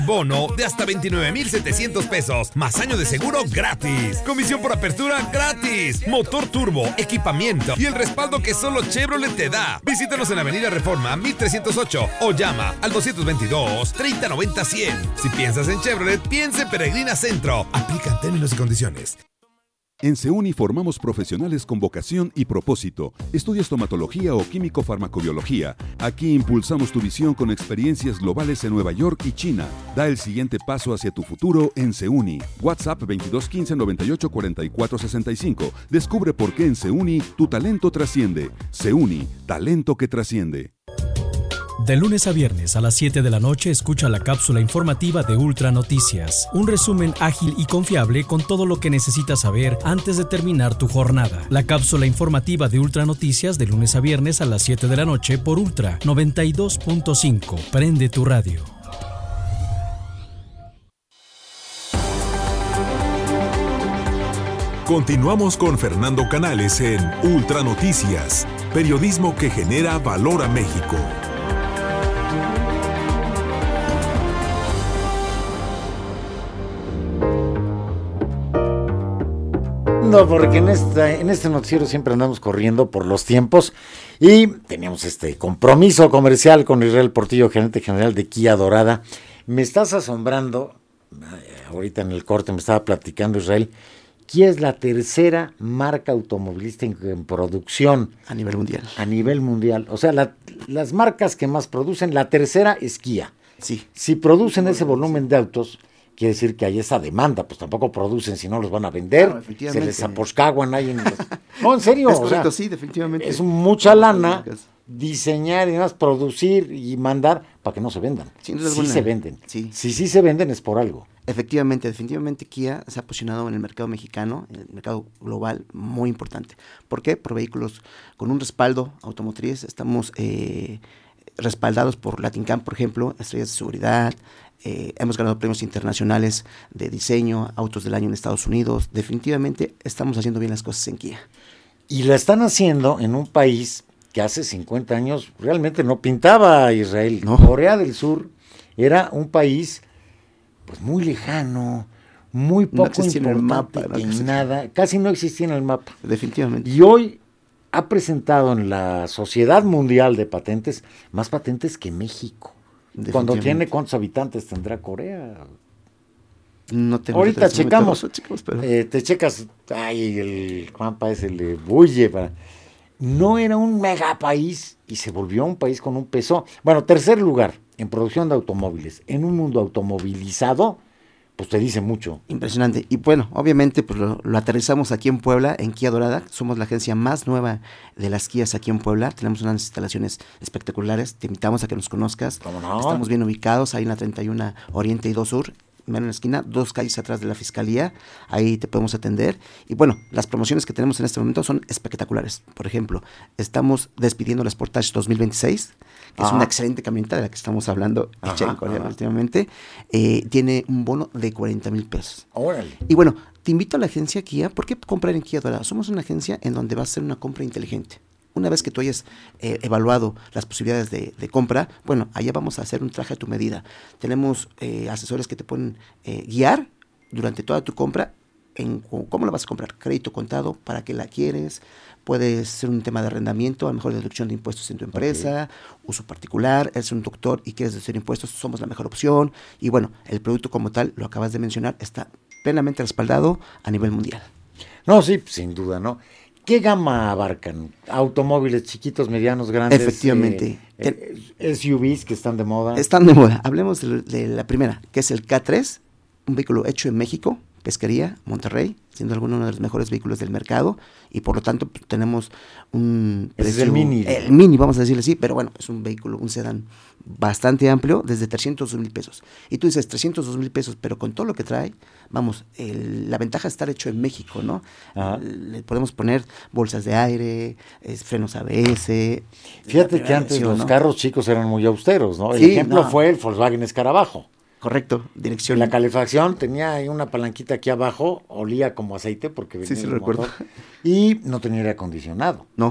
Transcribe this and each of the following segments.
Bono de hasta 29,700 pesos, más año de seguro gratis. Comisión por apertura gratis. Motor turbo, equipamiento y el respaldo que solo Chevrolet te da. Visítanos en Avenida Reforma 1308 o llama al 222-3090-100. Si piensas en Chevrolet, piensa en Peregrina Centro. Aplican términos y condiciones. En CEUNI formamos profesionales con vocación y propósito. ¿Estudias estomatología o químico-farmacobiología? Aquí impulsamos tu visión con experiencias globales en Nueva York y China. Da el siguiente paso hacia tu futuro en CEUNI. WhatsApp 2215 98 44 65. Descubre por qué en CEUNI tu talento trasciende. CEUNI, talento que trasciende. De lunes a viernes a las 7 de la noche escucha la cápsula informativa de Ultra Noticias. Un resumen ágil y confiable con todo lo que necesitas saber antes de terminar tu jornada. La cápsula informativa de Ultra Noticias de lunes a viernes a las 7 de la noche por Ultra 92.5. Prende tu radio. Continuamos con Fernando Canales en Ultra Noticias, periodismo que genera valor a México. No, porque en este noticiero siempre andamos corriendo por los tiempos y teníamos este compromiso comercial con Israel Portillo, gerente general de Kia Dorada. Me estás asombrando, ahorita en el corte me estaba platicando Israel, Kia es la tercera marca automovilística en producción. A nivel mundial. A nivel mundial. O sea, las marcas que más producen, la tercera es Kia. Sí. Si producen ese volumen de autos, quiere decir que hay esa demanda, pues tampoco producen si no los van a vender, claro, se les aposcaguan ahí en los... No, en serio. Es correcto, sí, definitivamente. Es mucha lana diseñar y más producir y mandar para que no se vendan. Sí se venden. Sí. Si sí se venden es por algo. Efectivamente, definitivamente Kia se ha posicionado en el mercado mexicano, en el mercado global, muy importante. ¿Por qué? Por vehículos con un respaldo automotriz. Estamos respaldados por LatinCam, por ejemplo, estrellas de seguridad. Hemos ganado premios internacionales de diseño, autos del año en Estados Unidos. Definitivamente estamos haciendo bien las cosas en Kia. Y la están haciendo en un país que hace 50 años realmente no pintaba Israel. No. Corea del Sur era un país pues muy lejano, muy poco importante en nada, casi no existía en el mapa. Definitivamente. Y hoy ha presentado en la Sociedad Mundial de Patentes más patentes que México. Cuando tiene, ¿cuántos habitantes tendrá Corea? No tengo ahorita checamos, pero... te checas, el Juanpa es el bulle, no era un mega país y se volvió un país con un peso. Bueno, tercer lugar en producción de automóviles, en un mundo automovilizado, pues te dice mucho. Impresionante. Y bueno, obviamente pues lo aterrizamos aquí en Puebla, en Kia Dorada. Somos la agencia más nueva de las Kias aquí en Puebla. Tenemos unas instalaciones espectaculares. Te invitamos a que nos conozcas. ¿Cómo no? Estamos bien ubicados ahí en la 31 Oriente y 2 Sur. En la esquina, 2 calles atrás de la Fiscalía, ahí te podemos atender. Y bueno, las promociones que tenemos en este momento son espectaculares. Por ejemplo, estamos despidiendo la Sportage 2026, que es una excelente camioneta de la que estamos hablando, hecha en Corea últimamente. Tiene un bono de 40,000 pesos. Órale. Y bueno, te invito a la agencia Kia. ¿Por qué comprar en Kia Dorada? Somos una agencia en donde vas a hacer una compra inteligente. Una vez que tú hayas evaluado las posibilidades de compra, bueno, allá vamos a hacer un traje a tu medida. Tenemos asesores que te pueden guiar durante toda tu compra en cómo la vas a comprar. Crédito contado, para qué la quieres, puede ser un tema de arrendamiento, a lo mejor deducción de impuestos en tu empresa, uso particular, eres un doctor y quieres deducir impuestos, somos la mejor opción. Y bueno, el producto como tal, lo acabas de mencionar, está plenamente respaldado a nivel mundial. No, sí, sin duda, ¿no? ¿Qué gama abarcan? ¿Automóviles chiquitos, medianos, grandes? Efectivamente. SUVs que están de moda. Están de moda. Hablemos de la primera, que es el K3, un vehículo hecho en México, Pesquería, Monterrey, siendo alguno de los mejores vehículos del mercado, y por lo tanto pues, tenemos un precio... Es el Mini. El Mini, vamos a decirle así, pero bueno, es un vehículo, un sedán bastante amplio, desde 302,000 pesos. Y tú dices, 302,000 pesos, pero con todo lo que trae, vamos, la ventaja es estar hecho en México, ¿no? Le podemos poner bolsas de aire, frenos ABS. Fíjate que antes los carros chicos eran muy austeros, ¿no? El ejemplo fue el Volkswagen Escarabajo. Correcto, dirección. La calefacción tenía ahí una palanquita aquí abajo, olía como aceite porque venía sí, lo recuerdo. Y no tenía aire acondicionado. No.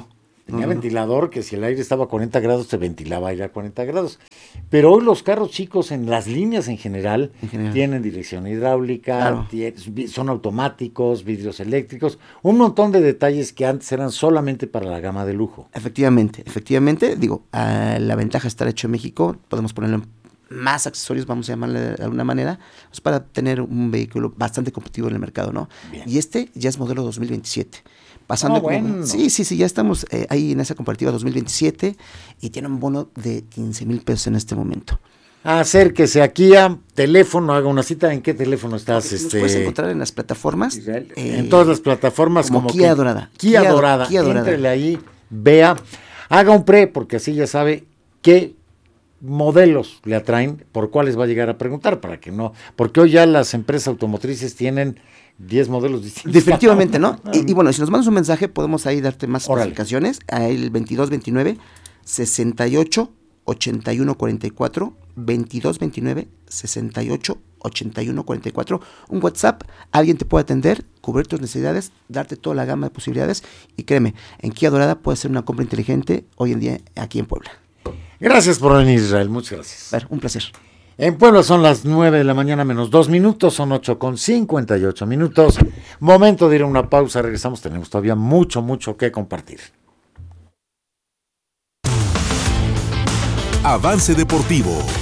Tenía ventilador, que si el aire estaba a 40 grados, te ventilaba aire a 40 grados. Pero hoy los carros chicos, en las líneas en general. Tienen dirección hidráulica, son automáticos, vidrios eléctricos, un montón de detalles que antes eran solamente para la gama de lujo. Efectivamente, digo, la ventaja de estar hecho en México, podemos ponerle más accesorios, vamos a llamarle de alguna manera, pues para tener un vehículo bastante competitivo en el mercado, ¿no? Bien. Y este ya es modelo 2027. Pasando bueno. Sí, ya estamos ahí en esa comparativa 2027 y tiene un bono de 15,000 pesos en este momento. Acérquese aquí a teléfono, haga una cita. ¿En qué teléfono estás? Nos puedes encontrar en las plataformas. En todas las plataformas como Kia Dorada. Kia Dorada. Éntrele ahí, vea, haga un porque así ya sabe qué modelos le atraen, por cuáles va a llegar a preguntar, para que no, porque hoy ya las empresas automotrices tienen 10 modelos distintos. Definitivamente, ¿no? Y bueno, si nos mandas un mensaje, podemos ahí darte más especificaciones. El 2229 68 81 44, 2229 68 81 44, un WhatsApp, alguien te puede atender, cubrir tus necesidades, darte toda la gama de posibilidades, y créeme, en Kia Dorada puede ser una compra inteligente hoy en día aquí en Puebla. Gracias por venir, Israel, muchas gracias. Un placer. En Puebla son las 9 de la mañana menos 2 minutos, son 8:58. Momento de ir a una pausa, regresamos, tenemos todavía mucho que compartir. Avance Deportivo.